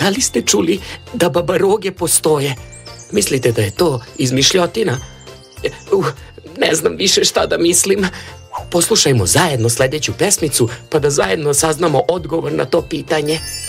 Da li ste čuli da babaroge postoje? Mislite da je to izmišljotina? Ne znam više šta da mislim. Poslušajmo zajedno sledeću pesmicu, pa da zajedno saznamo odgovor na to pitanje.